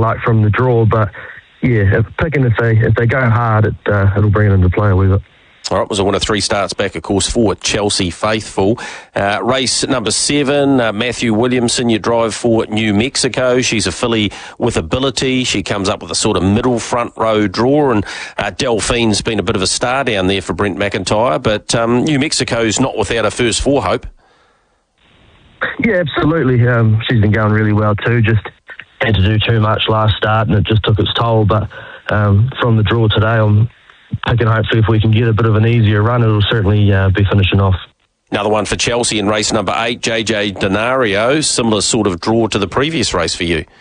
luck from the draw, but yeah, if they go hard, it'll bring it into play a wee bit. All right, was a winner 3 starts back, of course, for Chelsea Faithful. Race number 7, Matthew Williamson, you drive for New Mexico. She's a filly with ability. She comes up with a sort of middle front row draw, and Delphine's been a bit of a star down there for Brent McIntyre, but New Mexico's not without a first 4 hope. Yeah, absolutely. She's been going really well too. Just had to do too much last start, and it just took its toll. But from the draw today, I'm picking hopefully if we can get a bit of an easier run, it'll certainly be finishing off. Another one for Chelsea in race number 8, JJ Denario. Similar sort of draw to the previous race for you.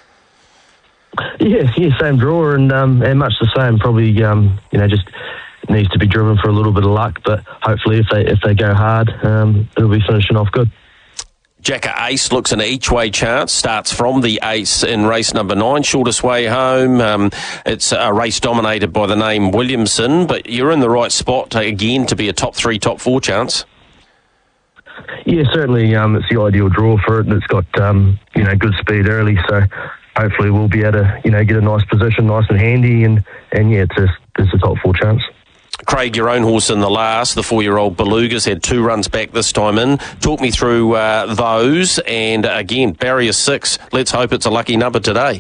Yeah, same draw and much the same. Probably, just needs to be driven for a little bit of luck. But hopefully, if they go hard, it'll be finishing off good. Jacker Ace looks an each-way chance, starts from the Ace in race number 9, shortest way home. It's a race dominated by the name Williamson, but you're in the right spot again to be a top 3, top 4 chance. Yeah, certainly it's the ideal draw for it, and it's got good speed early, so hopefully we'll be able to get a nice position, nice and handy, and yeah, it's a top 4 chance. Craig, your own horse in the last, the 4-year-old Belugas, had 2 runs back this time in. Talk me through those, and again, barrier 6. Let's hope it's a lucky number today.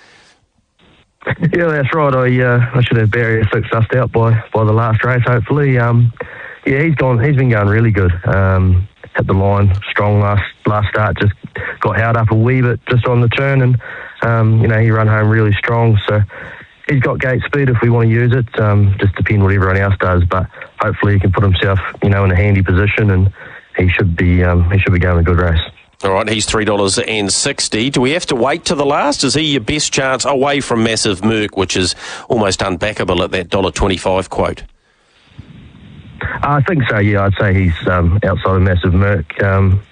Yeah, that's right. I should have barrier 6 sussed out by the last race, hopefully. He's been going really good. Hit the line strong last start, just got held up a wee bit just on the turn, and he ran home really strong, so he's got gate speed if we want to use it. Just depend what everyone else does, but hopefully he can put himself, in a handy position, and he should be going a good race. All right, he's $3.60. Do we have to wait to the last? Is he your best chance away from Massive Merc, which is almost unbackable at that $1.25 quote? I think so. Yeah, I'd say he's outside of Massive Merc.